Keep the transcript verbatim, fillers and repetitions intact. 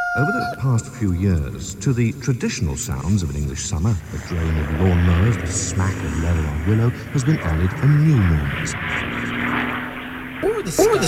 Over the past few years, to the traditional sounds of an English summer, the drone of lawnmowers, the smack of leather on willow, has been added a new noise. Or the